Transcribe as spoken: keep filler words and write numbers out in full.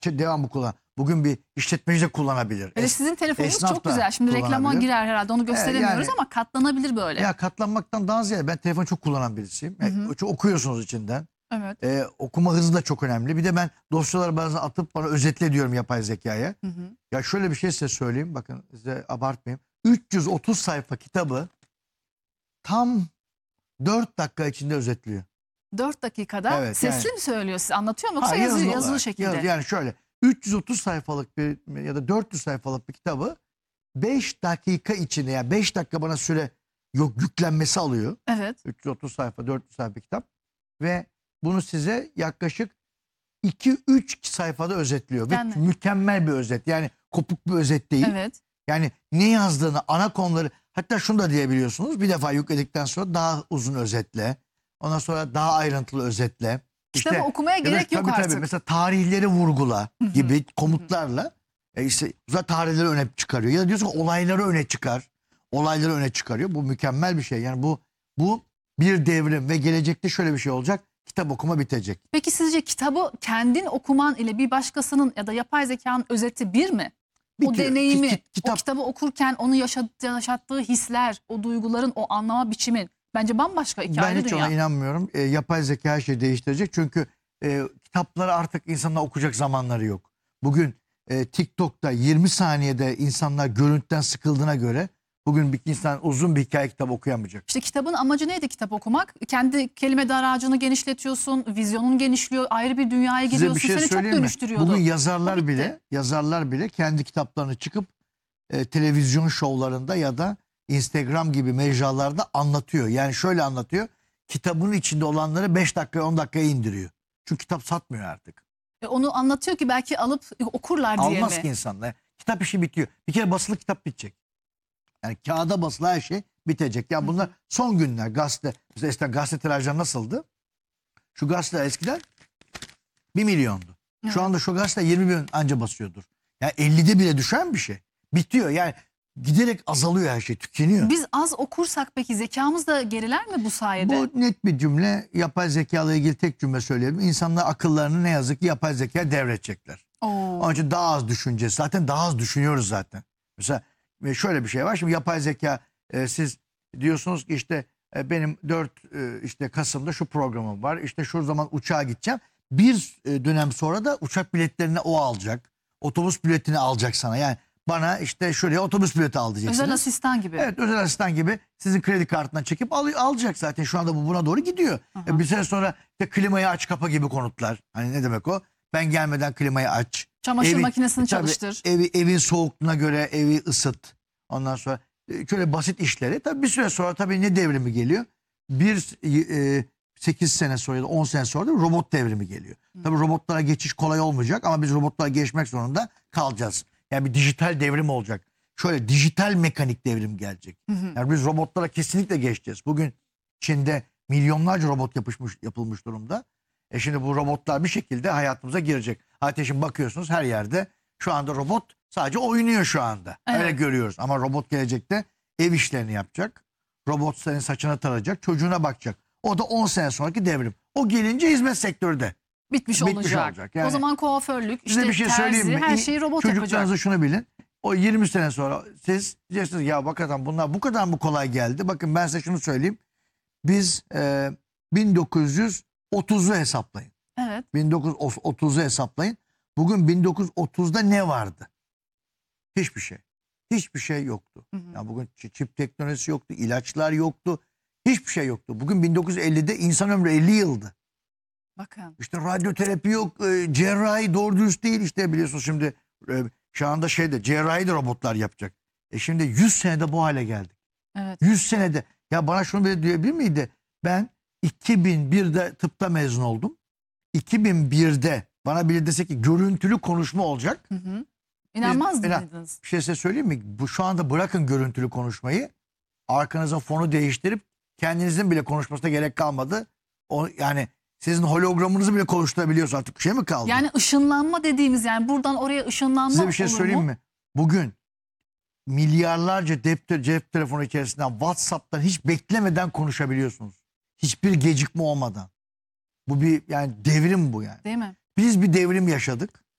devamlı kullan. Bugün bir işletmeci de kullanabilir. Evet, sizin telefonunuz Esnaf çok da güzel. Şimdi reklama kullanabilir. girer herhalde, onu gösteremiyoruz yani- ama katlanabilir böyle. Ya katlanmaktan daha ziyade ben telefonu çok kullanan birisiyim. Hı hı. E, çok okuyorsunuz içinden. Evet. E, okuma hızı da çok önemli. Bir de ben dosyaları bazen atıp bana özetle diyorum yapay zekaya. Hı hı. Ya şöyle bir şey size söyleyeyim. Bakın size abartmayayım. üç yüz otuz sayfa kitabı tam dört dakika içinde özetliyor. dört dakikada Evet, sesli yani- mi söylüyor, siz anlatıyor mu yoksa Ha, yazılı, yazılı yazılı olarak, şekilde? yaz- yani şöyle üç yüz otuz sayfalık bir ya da dört yüz sayfalık bir kitabı beş dakika içinde, yani beş dakika bana süre yok yüklenmesi alıyor. Evet. üç yüz otuz sayfa, dört yüz sayfa bir kitap ve bunu size yaklaşık iki üç sayfada özetliyor. Yani- Ve mükemmel bir özet. Yani kopuk bir özet değil. Evet. Yani ne yazdığını, ana konuları, hatta şunu da diyebiliyorsunuz. Bir defa yükledikten sonra daha uzun özetle, ondan sonra daha ayrıntılı özetle. Kitabı İşte- okumaya ya da gerek yok tabii, artık. tabii, mesela tarihleri vurgula Hı hı. gibi komutlarla e işte uzak tarihleri öne çıkarıyor. Ya da diyorsun ki olayları öne çıkar. Olayları öne çıkarıyor. Bu mükemmel bir şey. Yani bu bu bir devrim ve gelecekte şöyle bir şey olacak. Kitap okuma bitecek. Peki sizce kitabı kendin okuman ile bir başkasının ya da yapay zekanın özeti bir mi? O Bitiyor. Ki- deneyimi, ki- kitap- o kitabı okurken onu yaşat- yaşattığı hisler, o duyguların, o anlama biçimin bence bambaşka iki Ben ayrı hiç dünya. ona inanmıyorum. E, yapay zeka her şeyi değiştirecek. Çünkü e, kitapları artık insanlar okuyacak zamanları yok. Bugün e, TikTok'ta yirmi saniyede insanlar görüntüden sıkıldığına göre bugün bir insan uzun bir hikaye kitap okuyamayacak. İşte kitabın amacı neydi kitap okumak? Kendi kelime daracını genişletiyorsun, vizyonun genişliyor, ayrı bir dünyaya Size giriyorsun. bir şey Seni çok söyleyeyim mi? dönüştürüyordu. Bugün O yazarlar bitti. bile yazarlar bile kendi kitaplarını çıkıp e, televizyon şovlarında ya da Instagram gibi mecralarda anlatıyor. Yani şöyle anlatıyor. Kitabın içinde olanları beş dakikaya on dakikaya indiriyor. Çünkü kitap satmıyor artık. E, onu anlatıyor ki belki alıp okurlar diye Almaz mi? ki insanlar. Kitap işi bitiyor. Bir kere basılı kitap bitecek. Yani kağıda basılı her şey bitecek. Ya bunlar son günler gazete. Mesela eskiden gazete tirajları nasıldı? Şu gazeteler eskiden bir milyondu. Evet. Şu anda şu gazete yirmi milyon anca basıyordur. Yani ellide bile düşen bir şey. Bitiyor yani, giderek azalıyor her şey, tükeniyor. Biz az okursak peki zekamız da geriler mi bu sayede? Bu net bir cümle. Yapay zeka ile ilgili tek cümle söyleyelim. İnsanlar akıllarını ne yazık ki yapay zekaya devredecekler. Oo. Onun için daha az düşüneceğiz. Zaten daha az düşünüyoruz zaten. Mesela e, şöyle bir şey var. Şimdi yapay zeka e, siz diyorsunuz ki işte e, benim dört e, işte Kasım'da şu programım var. İşte şu zaman uçağa gideceğim. Bir e, dönem sonra da uçak biletlerini o alacak. Otobüs biletini alacak sana. Yani bana işte şuraya otobüs bileti al diyeceksiniz. Özel asistan gibi. Evet, özel asistan gibi sizin kredi kartından çekip al, alacak zaten. Şu anda bu buna doğru gidiyor. Aha. E, bir süre sonra işte klimayı aç kapa gibi konutlar. Hani ne demek o? Ben gelmeden klimayı aç. Çamaşır Evi- makinesini tabii, çalıştır. Evi, evin soğukluğuna göre evi ısıt. Ondan sonra e, şöyle basit işleri. Tabii bir süre sonra tabii ne devrimi geliyor? Bir e, sekiz sene sonra ya da on sene sonra da robot devrimi geliyor. Tabii robotlara geçiş kolay olmayacak ama biz robotlara geçmek zorunda kalacağız. Yani bir dijital devrim olacak. Şöyle dijital mekanik devrim gelecek. Hı hı. Yani biz robotlara kesinlikle geçeceğiz. Bugün Çin'de milyonlarca robot yapışmış, yapılmış durumda. E şimdi bu robotlar bir şekilde hayatımıza girecek. Hatta şimdi bakıyorsunuz her yerde şu anda robot sadece oynuyor şu anda. Öyle Evet. görüyoruz. Ama robot gelecekte ev işlerini yapacak. Robot senin saçına tarayacak, çocuğuna bakacak. O da on sene sonraki devrim. O gelince hizmet sektörü de Bitmiş, bitmiş olacak. olacak. Yani o zaman kuaförlük, size işte bir şey terzi, söyleyeyim mi? her şeyi robot Çocuklarınıza yapacak. şunu bilin. O yirmi sene sonra siz diyeceksiniz ya bakın bunlar bu kadar mı kolay geldi? Bakın ben size şunu söyleyeyim. Biz e, bin dokuz yüz otuzu hesaplayın. Evet. bin dokuz yüz otuzu hesaplayın. Bugün bin dokuz yüz otuzda ne vardı? Hiçbir şey. Hiçbir şey yoktu. Hı hı. Yani bugün çip teknolojisi yoktu, ilaçlar yoktu. Hiçbir şey yoktu. Bugün bin dokuz yüz ellide insan ömrü elli yıldı. Bakın. İşte radyoterapi yok, e, cerrahi doğru dürüst değil işte biliyorsunuz şimdi e, şu anda şeyde cerrahi de robotlar yapacak. E şimdi yüz senede bu hale geldik. Evet. yüz senede. Ya bana şunu bile diyebilir miydi? Ben iki bin birde tıpta mezun oldum. iki bin birde bana biri dese ki görüntülü konuşma olacak. Hı hı. İnanmaz İnan- mıydınız? Bir şey size söyleyeyim mi? Bu şu anda bırakın görüntülü konuşmayı. Arkanıza fonu değiştirip kendinizin bile konuşmasına gerek kalmadı. O yani sizin hologramınızı bile konuşturabiliyorsun, artık bir şey mi kaldı? Yani ışınlanma dediğimiz, yani buradan oraya ışınlanma Size bir şey olur söyleyeyim mu? mi? Bugün milyarlarca cep, cep telefonu içerisinden WhatsApp'tan hiç beklemeden konuşabiliyorsunuz. Hiçbir gecikme olmadan. Bu bir yani devrim bu yani. Değil mi? Biz bir devrim yaşadık.